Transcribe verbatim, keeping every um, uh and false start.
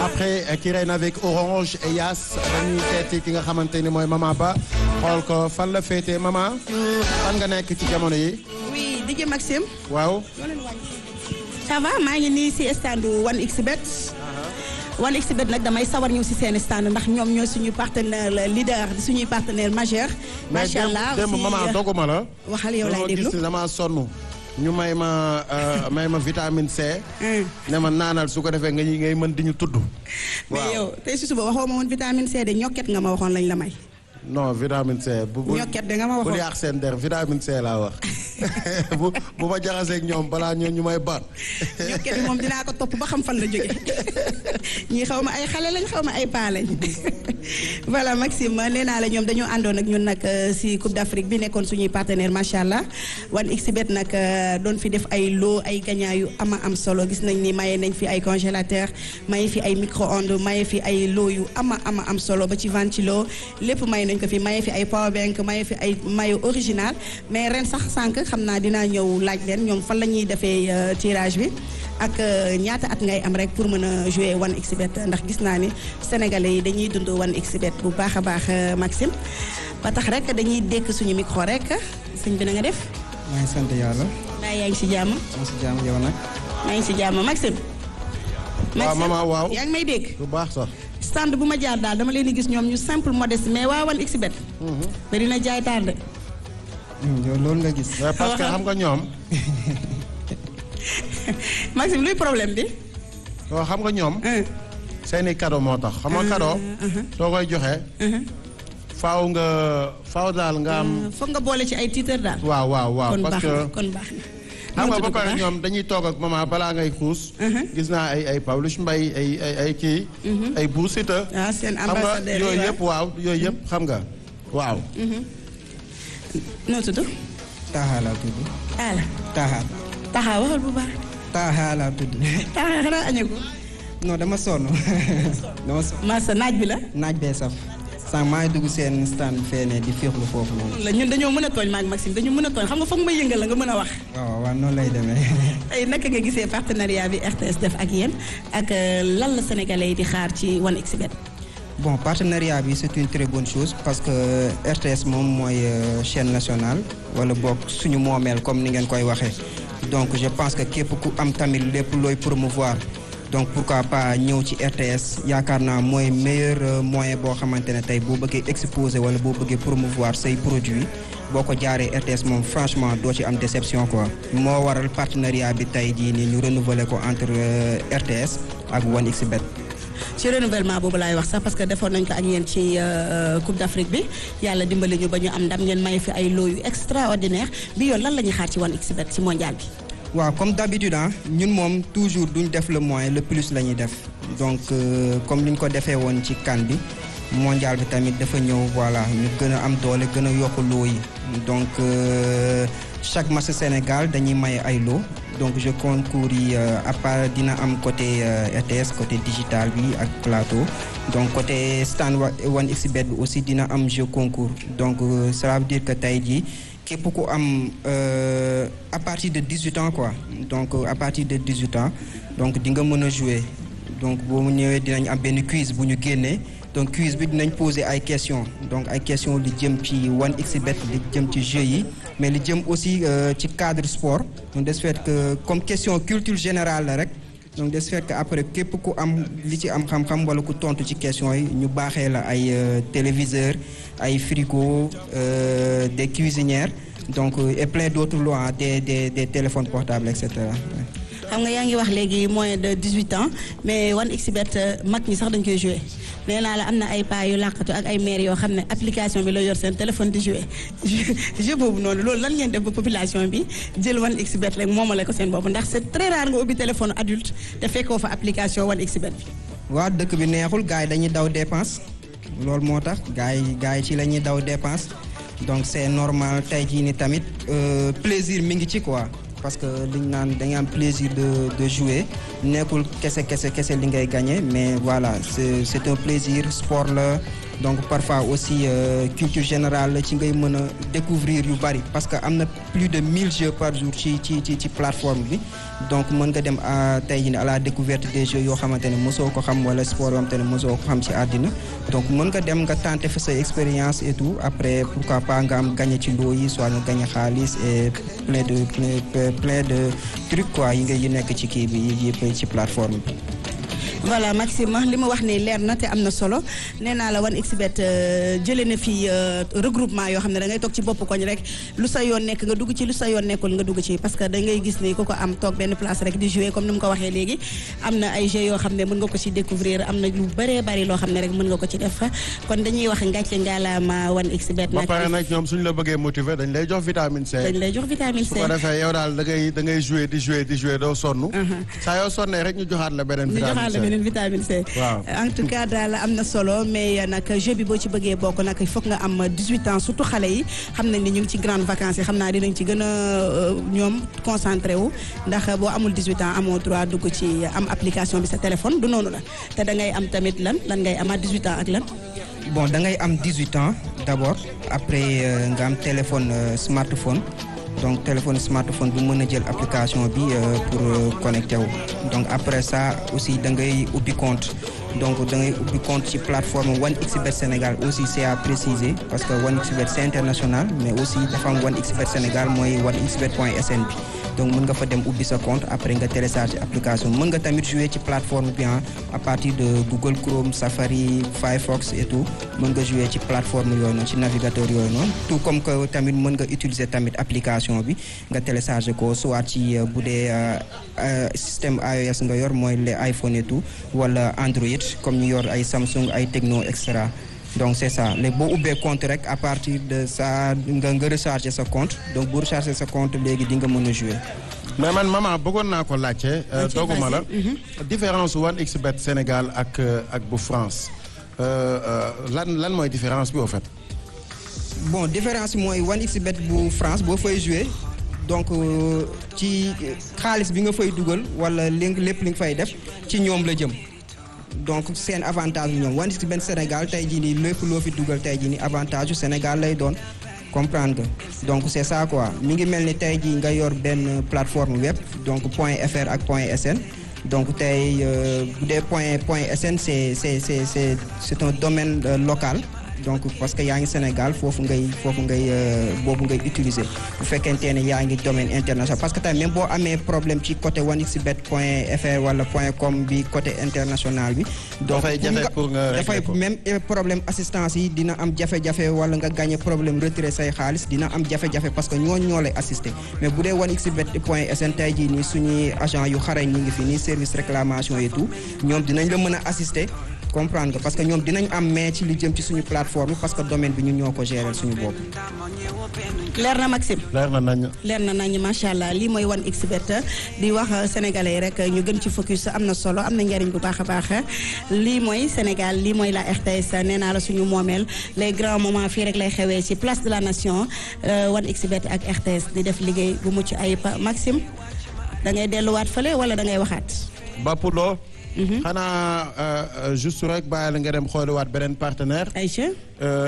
après qui règne avec Orange et Yass dañuy seeti ki nga xamante ni mooy Mama Ba xool ko fan la féetee Mama fan nga nekk ci jamono yi. oui D J Maxime. waaw. ça va maa ngi nii si stand one X Bet. one X Bet nag damay sawar ñëw si seen stand ndax ñoom ñoo suñu partenaire leader suñuy partenaire majeur. macha allah mais démb Mama doguma la. waxal yow lay déglu gis damaa sonn. ñu may ma may ma vitamine C. ne ma naanal su ko defee nga ngay mën di ñu tudd. waaw mais yow tey si suba waxoo ma woon vitamine C de ñokket nga ma waxoon lañ la may. non vitamine C. bu bu ñokket de nga ma waxoon bu yàq seen der vitamine C laa wax bu bu ma jaxaseeg ñoom balaa ñoo ñu may baat. ñokket bi moom dinaa ko topp ba xam fan la jóge ñii xaw ma ay xale lañ xaw ma ay paa lañ. voilà Maxime nee naa la ñoom dañoo àndoon ak ñun nag si Coupe d'Afrique bi nekkoon suñuy partenaire macha allah one X Bet nag doon fi def ay lot ay gagnant yu ama am solo gis nañ ni maye nañ fi ay congélateur maye fi ay micro-ondes maye fi ay lot yu ama ama am solo ba ci ventilo lépp maye nañ ko fi maye fi ay power bank maye fi ay maillot original mais ren sax sànq xam naa dinaa ñëw laaj leen ñoom fan la ñuy defee tirage bi ak ñaata at ngay am rek pour mën a jouer one X Bet ndax gis naa ni sénégalais yi dañuy dund one X Bet bu baax a baax Maxime ba tax rek dañuy dékk suñu micro rek sëñ bi na nga def. maa ngi sant yàlla. maa yaa ngi si jàmm. maa ngi si jàmm yow nag. maa ngi si jàmm Maxime. waaw Mama waaw yaa ngi may dégg. bu baax sax. stand bu ma jaar daal dama leen di gis ñoom ñu simple modeste mais waa one X Bet. bari na jaay tardé. yow loolu nga gis. parce que xam nga ñoom. Maxime luy problème bi. waaw xam nga ñoom. seeni cadeau moo tax xam nga cadeau. soo koy joxe. faaw nga faaw daal nga am. foog nga boole ci ay titre daal. waaw waaw waaw parce que kon baax xam na nga ba pare ñoom dañuy toog ak Mama balaa ngay xuus. gis naa ay ay Pawlish Mbaye ay ay ay kii. ay Bou Siteu. ah seen ambassadeur xam nga yooyu yëpp waaw yooyu yëpp xam nga waaw. noo tudd. Taha laa tudd. Ala. Taha. Taha waxal bu baax. Taha laa tudd. Taha xanaa añee ko. non dama sonn. dama sonn. Massa naaj bi la. naaj bee saf. sànq maa ngi dugg seen stand feene di féexlu foofu noonu. la ñun dañoo mën a tooñ maag Maxime dañu mën a tooñ xam nga foog ma yëngal la nga mën a wax. waaw waaw noonu lay demee. tey naka nga gisee partenariat bi R T S def ak yéen ak lan la sénégalais yi di xaar ci one X Bet. bon partenariat bi c'est une très bonne chose parce que R T S moom mooy chaîne nationale wala boog suñu moomeel comme ni ngeen koy waxee donc je pense que képp ku am tamit lépp looy promouvoir. donc pourquoi pas ñëw ci R T S yaakaar naa mooy meilleur moyen boo xamante ne tey boo bëggee exposer wala boo bëggee promouvoir say produits boo ko jaaree R T S moom franchement doo ci am déception quoi. moo waral partenariat bi tey jii nii ñu renouveler ko entre R T S ak one X Bet. ci renouvellement boobu laay wax sax parce que defoon nañ ko ak yéen ci Coupe d'Afrique bi yàlla dimbali ñu ba ñu am ndam ngeen may fi ay lot yu extraordinaire bi yoon lan la ñuy xaar ci one X Bet ci mondial bi. waaw comme d'habitude ah ñun moom toujours duñ def le moins le plus la ñuy def donc euh, comme ni ñu ko defee woon ci CAN bi mondial bi tamit dafa ñëw voilà ñu gën a am doole gën a yokk loo yi donc euh, chaque match Sénégal dañuy maye ay lot donc je concours yi à part dina am côté euh, R T S côté digital bi ak plateau donc côté stand one X Bet bi aussi dina am jeu concours donc euh, ça veut dire que tey jii. képp ku am à partir de dix-huit ans quoi donc à partir de dix-huit ans donc di nga mën a jouer donc boo mu ñëwee dinañ am benn quiz bu ñu génnee donc quiz bi dinañ poser ay questions donc ay questions li jëm ci one X Bet li jëm ci jeux yi mais li jëm aussi ci cadre sport donc de ce fait que comme question culture générale la rek donc de ce fait que après képp ku am li ci am xam-xam wala ku tontu ci questions yi ñu baaxee la ay téléviseurs ay frigo euh, des cuisinières donc et plein d'autres lois des des des téléphones portables et cetera. xam nga yaa ngi wax léegi moins de dix-huit ans mais one X Bet mag ñi sax dañ koy jouer nee naa la am na ay paa yu làqatu ak ay maires yoo xam ne application bi la yor seen téléphone di jouer jeu boobu noonu loolu lan ngeen def ba population bi jël one X Bet rek moomale ko seen bopp ndax c'est très rare nga ubbi téléphone adulte te fekkoo fa application one X Bet bi. waaw dëkk bi neexul gars yi dañuy daw dépense loolu moo tax gars yi gars yi ci la ñuy daw dépense donc c'est normal tey jii ni tamit plaisir mi ngi ci quoi. parce que li ñu naan da nga am plaisir de de jouer nekkul kese kese kese li ngay gagner mais voilà c'est c'est un plaisir sport la donc parfois aussi euh, culture générale la ci ngay mën a découvrir yu bari parce que am na plus de mille jeux par jour ci ci ci ci plateforme bi donc mën nga dem à tey jii à la découverte des jeux yoo xamante ne mosoo ko xam wala sport yoo xamante ne mosoo ko xam ci àddina donc mën nga dem nga tenter fa sa expérience et tout après pourquoi pas nga am gagné ci loo yi soit nga gagné xaalis et plein de plein plein de trucs quoi yi nga yi nekk ci kii bi yëpp ci plateforme bi. voilà Maxime li ma wax ni leer na te am na solo nee naa la one xbet jëlee na fi regroupement yoo xam ne da ngay toog ci bopp koñ rek lu sa yoon nekk nga dugg ci lu sa yoon nekkul nga dugg ci parce que da ngay gis ni ku ko am toog benn place rek di jouer comme ni mu ko waxee léegi am na ay jeux yoo xam ne mën nga ko ci découvrir am na lu bëree bëri loo xam ne rek mën nga ko ci def kon dañuy wax ngàcce ngalaama one xbet ba pare nag ñoom suñu la bëggee motiver dañ lay jox vitamine C. dañ lay jox vitamine C su ko defee yow daal da ngay da ngay jouer di jouer di jouer doo sonn. saa yoo sonnee rek ñu joxaat la beneen vitamine C. vitamine C. waaw en tout cas daal am na solo mais nag jeu bi boo ci bëggee bokk nag il faut nga am dix-huit ans surtout xale yi xam nañ ni ñu ngi ci grande vacances yi xam naa dinañ ci gën a ñoom concentré wu ndax boo amul dix-huit ans amoo droit dugg ci am application bi sa téléphone du noonu la te da ngay am tamit lan lan ngay amaat dix-huit ans ak lan. bon da ngay am dix-huit ans d'abord après euh, nga am téléphone euh, smartphone. donc téléphone smartphone bu mën a jël application bi euh, pour euh, connecter wu donc après ça aussi da ngay ubbi compte donc da ngay ubbi compte ci plateforme one xbet Sénégal aussi c'est à préciser parce que one xbet c'est international mais aussi dafa am one xbet Sénégal mooy one xbet point sn bi donc mën nga fa dem ubbi sa compte après nga télécharger application mën nga tamit jouer ci plateforme bi à partir de Google Chrome Safari Firefox et tout mën nga jouer ci plateforme yooyu noonu ci navigateur yooyu noonu tout comme que tamit mën nga utiliser tamit application bi nga télécharger ko soit ci bu dee système iOS nga yor mooy les iPhone et tout wala Android comme ñu yor ay Samsung ay Tecno et cetera donc c'est ça léegi boo ubbee compte rek à partir de ça nga nga recharger sa compte donc boo recharger sa compte léegi di nga mën a jouer. mais man maman bëggoon naa ko laajte. dooguma la différence one xbet Sénégal ak ak bu France lan lan mooy différence bi au fait. bon différence bi mooy one xbet bu France boo fay jouer donc ci xaalis bi nga fay dugal wala lépp lépp li nga fay def ci ñoom la jëm. donc seen avantage bi ñoom one xbet Sénégal tey jii nii lépp loo fi dugal tey jii nii avantage yu Sénégal lay doon comprendre nga donc c'est ça quoi mi ngi mel ni tey jii nga yor benn plateforme web donc point fr ak point sn donc tey bu dee point point sn c'est c'est c'est c'est c'est un domaine euh, local donc parce que yaa ngi Sénégal foofu ngay foofu ngay boobu ngay utiliser bu fekkente ne yaa ngi domaine international parce que tamit même boo amee problème ci côté one xbet point fr wala point com bi côté international bi. donc dafay jafe pour nga dafay même problème assistance yi dina am jafe-jafe wala nga gagné problème retrait say xaalis dina am jafe-jafe parce que ñooñu ñoo lay assister mais bu dee one xbet point sn tey jii nii suñuy agent yu xarañ ñi ngi fi nii service réclamation et tout ñoom dinañ la mën a assister. comprendre nga parce que ñoom dinañ am mais ci li jëm ci suñu plateforme parce que domaine bi ñun ñoo ko gérer suñu bopp. leer na Maxime. leer na nañ. leer na nañ macha allah lii mooy one xbet di wax sénégalais yi rek ñu gën ci focus am na solo am na njariñ bu baax a baax lii mooy Sénégal lii mooy la R T S nee naa la suñu moomeel les grands moments fii rek lay xewee ci place de la nation one xbet ak R T S di def liggéey bu mucc ayib Maxime da ngay delluwaat fële wala da ngay waxaat. Bapoulo. xanaa juste rek bàyyi la nga dem xooliwaat beneen partenaire. Aïcha.